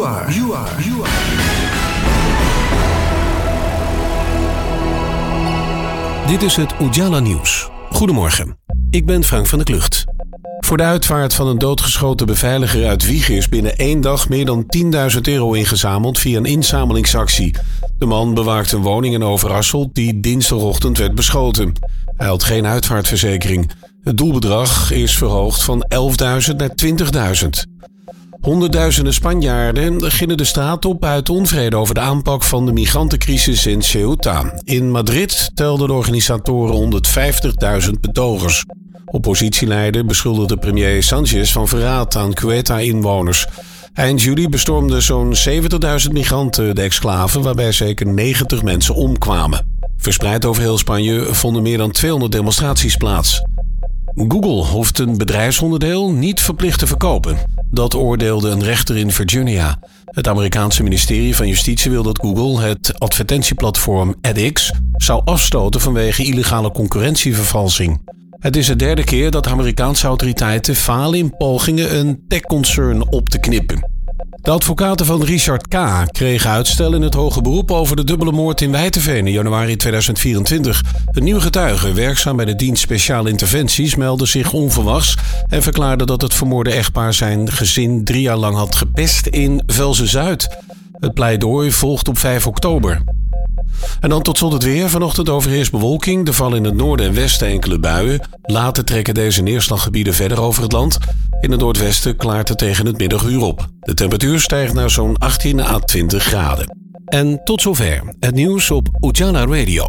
Dit is het Ujala Nieuws. Goedemorgen, ik ben Frank van der Klucht. Voor de uitvaart van een doodgeschoten beveiliger uit Wijchen is binnen 1 dag meer dan €10.000 ingezameld via een inzamelingsactie. De man bewaakt een woning in Overasselt die dinsdagochtend werd beschoten. Hij had geen uitvaartverzekering. Het doelbedrag is verhoogd van 11.000 naar 20.000. Honderdduizenden Spanjaarden gingen de straat op uit onvrede over de aanpak van de migrantencrisis in Ceuta. In Madrid telden de organisatoren 150.000 betogers. Oppositieleider beschuldigde premier Sánchez van verraad aan Ceuta-inwoners. Eind juli bestormden zo'n 70.000 migranten de exclave, waarbij zeker 90 mensen omkwamen. Verspreid over heel Spanje vonden meer dan 200 demonstraties plaats. Google hoeft een bedrijfsonderdeel niet verplicht te verkopen. Dat oordeelde een rechter in Virginia. Het Amerikaanse ministerie van Justitie wil dat Google het advertentieplatform edX zou afstoten vanwege illegale concurrentievervalsing. Het is de 3e keer dat Amerikaanse autoriteiten falen in pogingen een techconcern op te knippen. De advocaten van Richard K. kregen uitstel in het hoge beroep over de dubbele moord in Wijtenveen in januari 2024. Een nieuw getuige, werkzaam bij de dienst speciale interventies, meldde zich onverwachts en verklaarde dat het vermoorde echtpaar zijn gezin 3 jaar lang had gepest in Velzen-Zuid. Het pleidooi volgt op 5 oktober. En dan tot slot het weer. Vanochtend overheerst bewolking. Er vallen in het noorden en westen enkele buien. Later trekken deze neerslaggebieden verder over het land. In het noordwesten klaart het tegen het middaguur op. De temperatuur stijgt naar zo'n 18 à 20 graden. En tot zover het nieuws op Ujala Radio.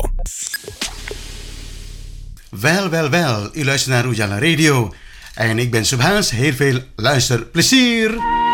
Wel. U luistert naar Ujala Radio. En ik ben Subhaans. Heel veel luisterplezier.